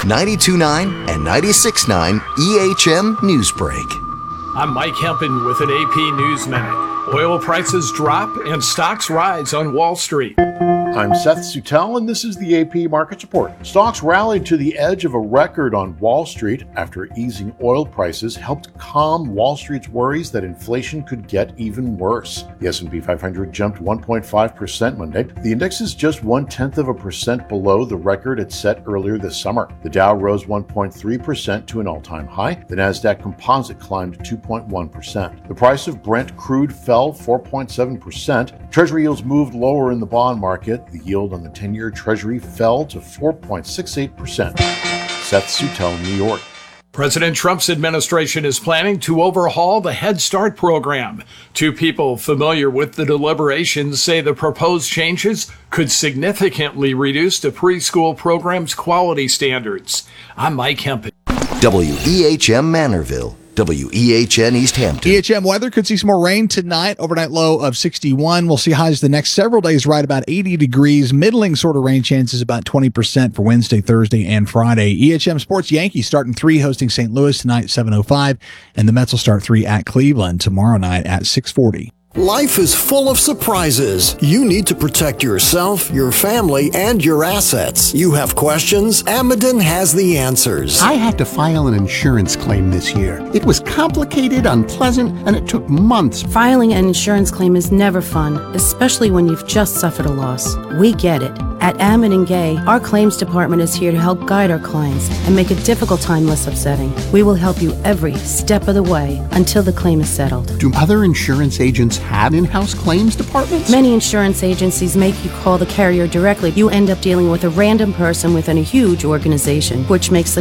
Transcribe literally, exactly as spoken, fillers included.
ninety-two point nine and ninety-six point nine E H M Newsbreak. I'm Mike Hempen with an A P News Minute. Oil prices drop and stocks rise on Wall Street. I'm Seth Sutel, and this is the A P Markets Report. Stocks rallied to the edge of a record on Wall Street after easing oil prices helped calm Wall Street's worries that inflation could get even worse. The S and P five hundred jumped one point five percent Monday. The index is just one-tenth of a percent below the record it set earlier this summer. The Dow rose one point three percent to an all-time high. The Nasdaq Composite climbed two point one percent. The price of Brent crude fell four point seven percent. Treasury yields moved lower in the bond market. The yield on the ten-year Treasury fell to four point six eight percent. Seth Sutel, New York. President Trump's administration is planning to overhaul the Head Start program. Two people familiar with the deliberations say the proposed changes could significantly reduce the preschool program's quality standards. I'm Mike Hempen. W E H M Manorville. W E H N East Hampton. E H M weather could see some more rain tonight. Overnight low of sixty-one. We'll see highs the next several days right about eighty degrees. Middling sort of rain chances about twenty percent for Wednesday, Thursday, and Friday. E H M Sports Yankees starting three, hosting Saint Louis tonight, seven oh five. And the Mets will start three at Cleveland tomorrow night at six forty. Life is full of surprises. You need to protect yourself, your family, and your assets. You have questions? Amidon has the answers. I had to file an insurance claim this year. It was complicated, unpleasant, and it took months. Filing an insurance claim is never fun, especially when you've just suffered a loss. We get it. At Amidon Gay, our claims department is here to help guide our clients and make a difficult time less upsetting. We will help you every step of the way until the claim is settled. Do other insurance agents have in-house claims departments? Many insurance agencies make you call the carrier directly. You end up dealing with a random person within a huge organization, which makes the